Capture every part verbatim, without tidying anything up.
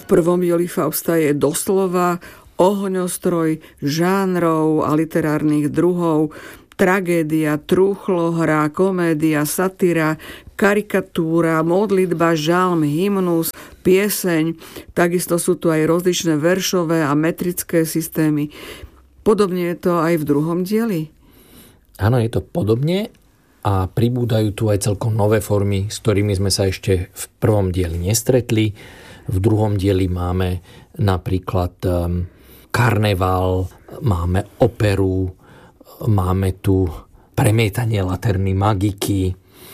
V prvom dieli Fausta je doslova ohňostroj žánrov a literárnych druhov, tragédia, trúchlohra, komédia, satíra, karikatúra, modlitba, žalm, hymnus, pieseň. Takisto sú tu aj rozličné veršové a metrické systémy. Podobne je to aj v druhom dieli? Áno, je to podobne a pribúdajú tu aj celkom nové formy, s ktorými sme sa ešte v prvom dieli nestretli. V druhom dieli máme napríklad um, karneval, máme operu, máme tu premietanie laterny magiky,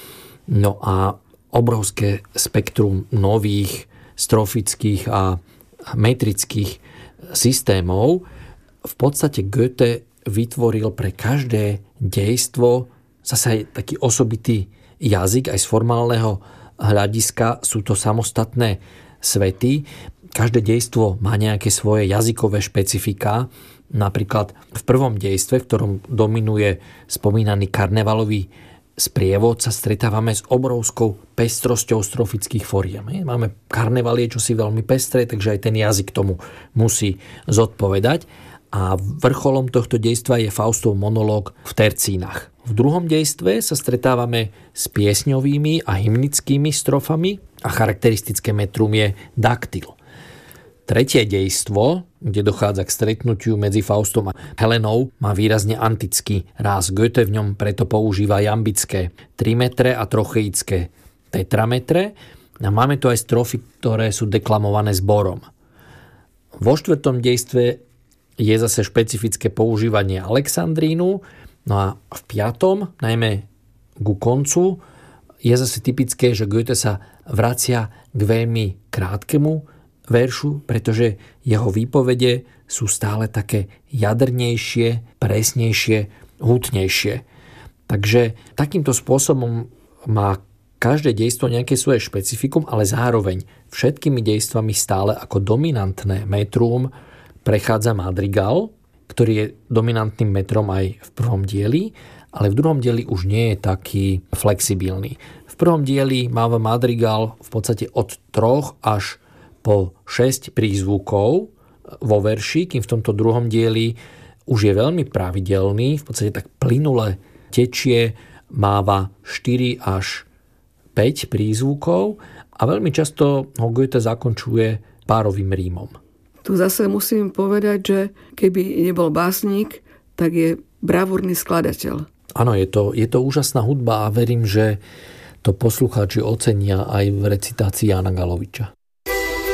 no a obrovské spektrum nových strofických a metrických systémov. V podstate Goethe vytvoril pre každé dejstvo zase aj taký osobitý jazyk, aj z formálneho hľadiska sú to samostatné svety. Každé dejstvo má nejaké svoje jazykové špecifika. Napríklad v prvom dejstve, v ktorom dominuje spomínaný karnevalový sprievod, sa stretávame s obrovskou pestrosťou strofických foriem. Máme karneval je čosi veľmi pestré, takže aj ten jazyk tomu musí zodpovedať. A vrcholom tohto dejstva je Faustov monológ v tercínach. V druhom dejstve sa stretávame s piesňovými a hymnickými strofami a charakteristické metrum je daktyl. Tretie dejstvo, kde dochádza k stretnutiu medzi Faustom a Helenou, má výrazne antický ráz. Goethe v ňom preto používa jambické trimetre a trocheické tetrametre. A máme tu aj strofy, ktoré sú deklamované zborom. Vo štvrtom dejstve je zase špecifické používanie alexandrínu. No a v piatom, najmä ku koncu, je zase typické, že Goethe sa vracia k veľmi krátkemu veršu, pretože jeho výpovede sú stále také jadrnejšie, presnejšie, hutnejšie. Takže takýmto spôsobom má každé dejstvo nejaké svoje špecifikum, ale zároveň všetkými dejstvami stále ako dominantné metrum prechádza madrigal, ktorý je dominantným metrom aj v prvom dieli, ale v druhom dieli už nie je taký flexibilný. V prvom dieli máva madrigal v podstate od troch až po šesť prízvukov vo verši, kým v tomto druhom dieli už je veľmi pravidelný, v podstate tak plynule tečie, máva štyri až päť prízvukov a veľmi často ho Goethe zakončuje párovým rímom. Tu zase musím povedať, že keby nebol básnik, tak je bravúrny skladateľ. Áno, je to, je to úžasná hudba a verím, že to poslucháči ocenia aj v recitácii Jána Galoviča.